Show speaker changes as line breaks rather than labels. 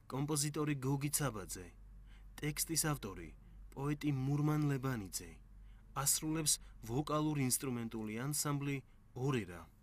კომპოზიტორი გოგი ცაბაძე, ტექსტის ავტორი პოეტი მურმან ლებანიძე, ასრულებს ვოკალურ-ინსტრუმენტული ანსამბლი ორერა.